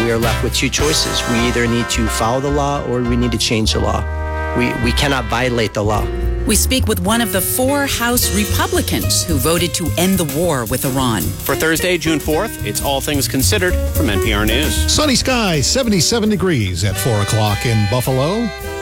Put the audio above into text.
we are left with two choices. We either need to follow the law or we need to change the law. We cannot violate the law. We speak with one of the 4 House Republicans who voted to end the war with Iran. For Thursday, June 4th, it's All Things Considered from NPR News. Sunny skies, 77 degrees at 4 o'clock in Buffalo.